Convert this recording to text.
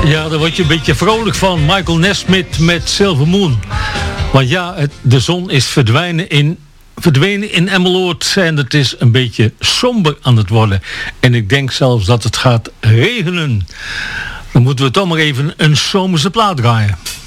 Ja, daar word je een beetje vrolijk van. Michael Nesmith met Silver Moon. Want ja, de zon is verdwenen in Emmeloord en het is een beetje somber aan het worden. En ik denk zelfs dat het gaat regenen. Dan moeten we toch maar even een zomerse plaat draaien.